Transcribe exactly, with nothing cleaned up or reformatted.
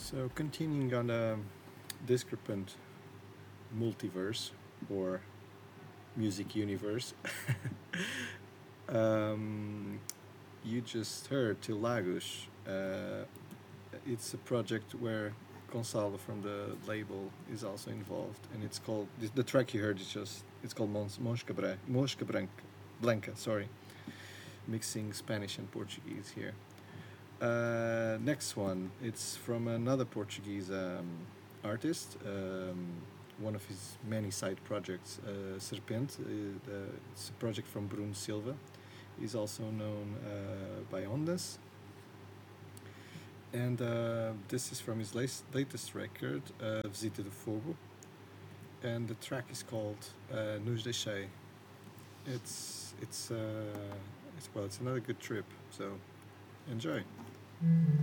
So continuing on a discrepant multiverse or music universe, um, you just heard Til Lagos. Uh, it's a project where Gonzalo from the label is also involved, and it's called the, the track you heard is just it's called Mons, Mosca, Bra- Mosca Branca, Blanca. Sorry, mixing Spanish and Portuguese here. Uh, next one, it's from another Portuguese um, artist. Um, one of his many side projects, uh, Serpente. Uh, the, it's a project from Bruno Silva. He's also known uh, by Ondas. And uh, this is from his latest, latest record, uh, Visita do Fogo. And the track is called uh, Nos Deixei. It's it's uh, it's well, it's another good trip. So enjoy.